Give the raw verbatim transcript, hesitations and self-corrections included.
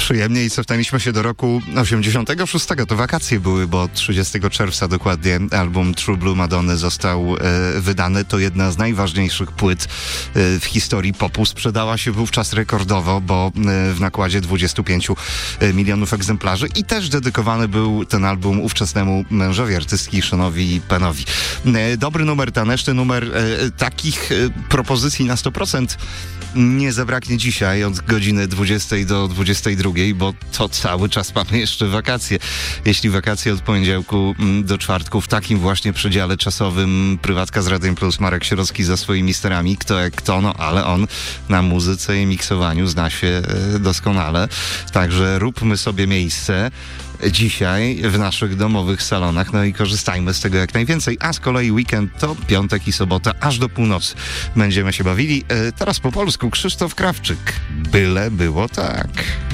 przyjemnie i cofnęliśmy się do roku osiemdziesiątego szóstego. To wakacje były, bo trzydziestego czerwca dokładnie album True Blue Madonny został e, wydany. To jedna z najważniejszych płyt e, w historii popu. Sprzedała się wówczas rekordowo, bo e, w nakładzie dwudziestu pięciu milionów egzemplarzy i też dedykowany był ten album ówczesnemu mężowi artystki Seanowi Pennowi. E, dobry numer, taneczny numer. E, takich e, propozycji na sto procent nie zabraknie dzisiaj od godziny dwudziestej do dwudziestej drugiej, bo to cały czas mamy jeszcze wakacje. Jeśli wakacje od poniedziałku do czwartku w takim właśnie przedziale czasowym, prywatka z Radiem Plus, Marek Sierocki za swoimi sterami, kto jak kto, no ale on na muzyce i miksowaniu zna się doskonale. Także róbmy sobie miejsce dzisiaj w naszych domowych salonach, no i korzystajmy z tego jak najwięcej, a z kolei weekend to piątek i sobota, aż do północy będziemy się bawili. E, teraz po polsku Krzysztof Krawczyk. Byle było tak.